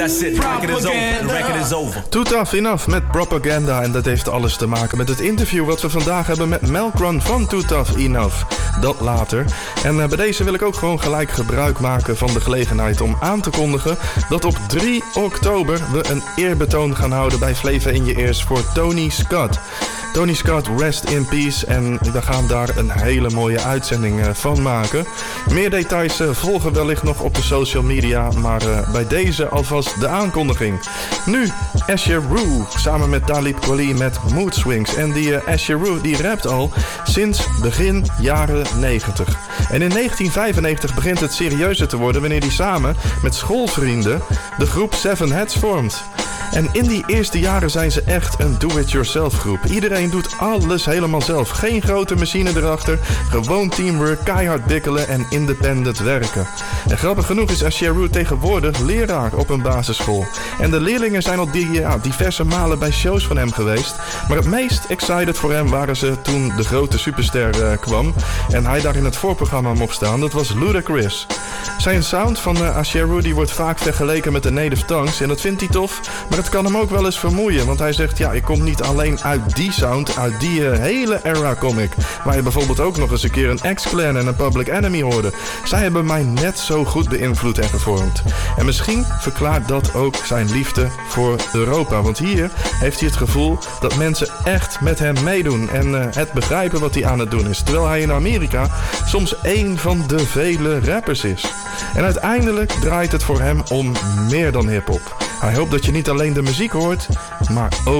That's it. The record is over. Too Tough Enough met Propaganda. En dat heeft alles te maken met het interview wat we vandaag hebben met Melkron van Too Tough Enough. Dat later. En bij deze wil ik ook gewoon gelijk gebruik maken van de gelegenheid om aan te kondigen dat op 3 oktober we een eerbetoon gaan houden bij Flava in Je Ears voor Tony Scott. Tony Scott, rest in peace. En we gaan daar een hele mooie uitzending van maken. Meer details volgen wellicht nog op de social media. Maar bij deze alvast de aankondiging. Nu Asher Rue samen met Talib Kweli met Mood Swings. En die Asher Rue die rapt al sinds begin jaren 90. En in 1995 begint het serieuzer te worden wanneer hij samen met schoolvrienden de groep Seven Heads vormt. En in die eerste jaren zijn ze echt een do-it-yourself groep. Iedereen doet alles helemaal zelf. Geen grote machine erachter. Gewoon teamwork, keihard bikkelen en independent werken. En grappig genoeg is Asher Rue tegenwoordig leraar op een basisschool. En de leerlingen zijn al diverse malen bij shows van hem geweest. Maar het meest excited voor hem waren ze toen de grote superster kwam. En hij daar in het voorprogramma mocht staan. Dat was Ludacris. Zijn sound van Asher Rue die wordt vaak vergeleken met de Native Tongues. En dat vindt hij tof. Maar het kan hem ook wel eens vermoeien. Want hij zegt, ja, ik kom niet alleen uit die sound, uit die hele era kom ik. Waar je bijvoorbeeld ook nog eens een keer een X-Clan en een Public Enemy hoorde. Zij hebben mij net zo goed beïnvloed en gevormd. En misschien verklaart dat ook zijn liefde voor Europa. Want hier heeft hij het gevoel dat mensen echt met hem meedoen. En het begrijpen wat hij aan het doen is. Terwijl hij in Amerika soms één van de vele rappers is. En uiteindelijk draait het voor hem om meer dan hiphop. Hij hoopt dat je niet alleen de muziek hoort, maar ook